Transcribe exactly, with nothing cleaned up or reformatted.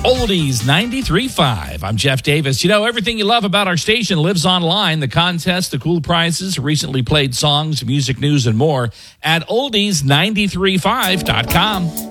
Oldies ninety-three point five. I'm Jeff Davis. You know, everything you love about our station lives online. The contest, the cool prizes, recently played songs, music news, and more at oldies nine three five dot com.